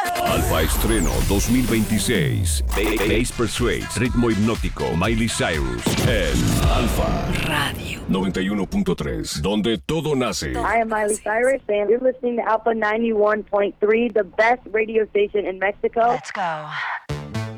Alfa Estreno 2026. Bass Persuades, Ritmo Hipnótico, Miley Cyrus. En Alfa Radio 91.3, donde todo nace. I am Miley Cyrus, and you're listening to Alpha 91.3, the best radio station in Mexico. Let's go.